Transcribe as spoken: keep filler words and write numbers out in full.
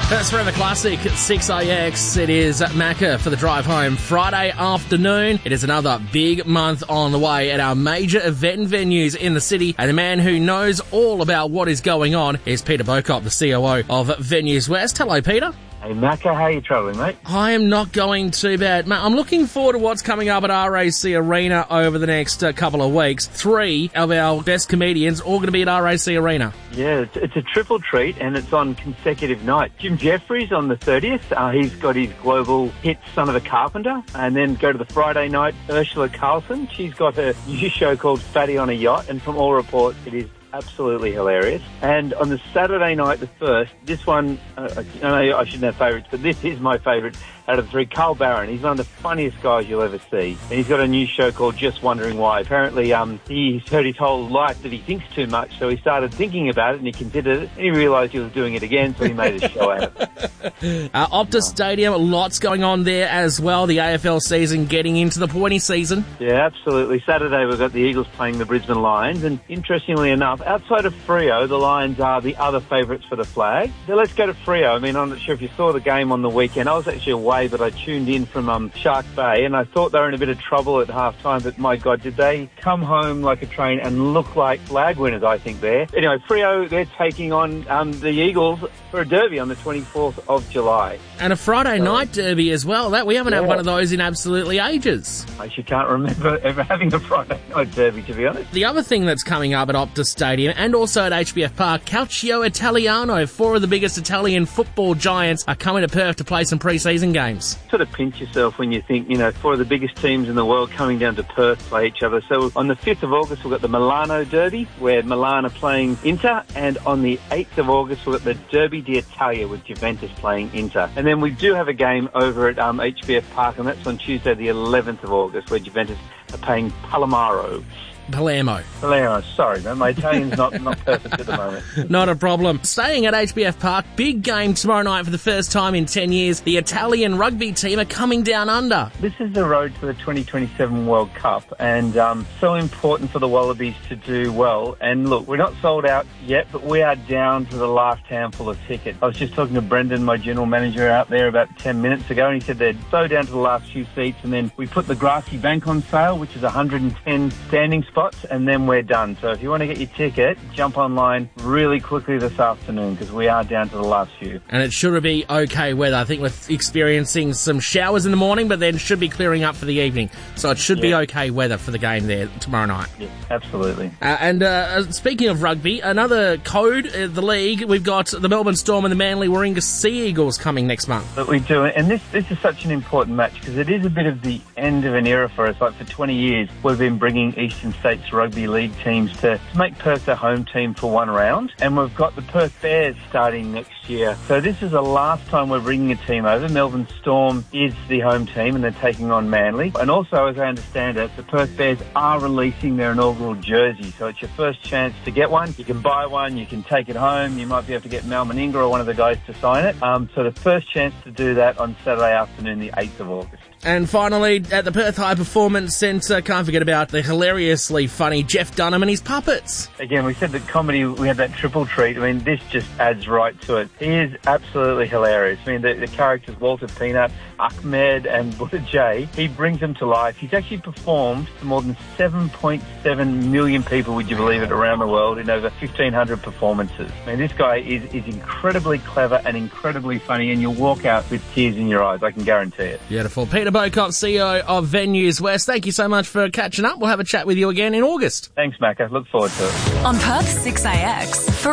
That's Forever Classic at six A X. It is Macca for the drive home Friday afternoon. It is another big month on the way at our major event venues in the city. And the man who knows all about what is going on is Peter Bokop, the C O O of Venues West. Hello, Peter. Hey, Macca, how are you travelling, mate? I am not going too bad. Mate, I'm looking forward to what's coming up at R A C Arena over the next uh, couple of weeks. Three of our best comedians all going to be at R A C Arena. Yeah, it's, it's a triple treat, and it's on consecutive nights. Jim Jeffries on the thirtieth. Uh, he's got his global hit Son of a Carpenter. And then go to the Friday night, Ursula Carlson. She's got a new show called Fatty on a Yacht, and from all reports, it is absolutely hilarious. And on the Saturday night, the first, this one, uh, I know I shouldn't have favourites, but this is my favourite out of the three. Carl Barron. He's one of the funniest guys you'll ever see. And he's got a new show called Just Wondering Why. Apparently, um, he's heard his whole life that he thinks too much, so he started thinking about it and he considered it, and he realised he was doing it again, so he made a show out of it. Uh, Optus Stadium, lots going on there as well. The A F L season getting into the pointy season. Yeah, absolutely. Saturday we've got the Eagles playing the Brisbane Lions, and interestingly enough, outside of Freo, the Lions are the other favourites for the flag. So let's go to Freo. I mean, I'm not sure if you saw the game on the weekend. I was actually away, but I tuned in from um, Shark Bay, and I thought they were in a bit of trouble at half-time, but my God, did they come home like a train and look like flag winners, I think, there. Anyway, Freo, they're taking on um, the Eagles for a derby on the twenty-fourth of July. And a Friday so, night derby as well. That we haven't yeah. had one of those in absolutely ages. I actually can't remember ever having a Friday night derby, to be honest. The other thing that's coming up at Optus Stadium and also at H B F Park, Calcio Italiano. Four of the biggest Italian football giants are coming to Perth to play some pre-season games. Sort of pinch yourself when you think, you know, four of the biggest teams in the world coming down to Perth to play each other. So on the fifth of August, we've got the Milano Derby, where Milan are playing Inter, and on the eighth of August, we've got the Derby d'Italia with Juventus playing Inter. And then we do have a game over at um, H B F Park, and that's on Tuesday the eleventh of August, where Juventus are playing Palermo. Palermo. Palermo, sorry, man. My Italian's not, not perfect at the moment. Not a problem. Staying at H B F Park, big game tomorrow night for the first time in ten years. The Italian rugby team are coming down under. This is the road to the twenty twenty-seven World Cup, and um, so important for the Wallabies to do well. And look, we're not sold out yet, but we are down to the last handful of tickets. I was just talking to Brendan, my general manager, out there about ten minutes ago, and he said they're so down to the last few seats, and then we put the Grassy Bank on sale, which is one hundred ten standing spots. And then we're done. So if you want to get your ticket, jump online really quickly this afternoon, because we are down to the last few. And it should be okay weather. I think we're experiencing some showers in the morning, but then should be clearing up for the evening. So it should yeah. be okay weather for the game there tomorrow night. Yeah, absolutely. Uh, and uh, speaking of rugby, another code, uh, the league, we've got the Melbourne Storm and the Manly Warringah Sea Eagles coming next month. But we do, and this, this is such an important match, because it is a bit of the end of an era for us. Like for twenty years, we've been bringing Eastern States rugby league teams to make Perth a home team for one round, and we've got the Perth Bears starting next year. So this is the last time we're bringing a team over. Melbourne Storm is the home team, and they're taking on Manly. And also, as I understand it, the Perth Bears are releasing their inaugural jersey, so it's your first chance to get one. You can buy one, you can take it home, you might be able to get Mal Meninga or one of the guys to sign it. Um, so the first chance to do that on Saturday afternoon, the eighth of August. And finally, at the Perth High Performance Centre, can't forget about the hilariously funny Jeff Dunham and his puppets. Again, we said that comedy, we had that triple treat. I mean, this just adds right to it. He is absolutely hilarious. I mean, the, the characters, Walter Peanut, Ahmed and Buddha J, he brings them to life. He's actually performed for more than seven point seven million people, would you believe it, around the world in over fifteen hundred performances. I mean, this guy is, is incredibly clever and incredibly funny, and you'll walk out with tears in your eyes, I can guarantee it. Beautiful. Peter Bokop, C E O of Venues West, thank you so much for catching up. We'll have a chat with you again in August. Thanks, Macca. Look forward to it. On Perth six A X.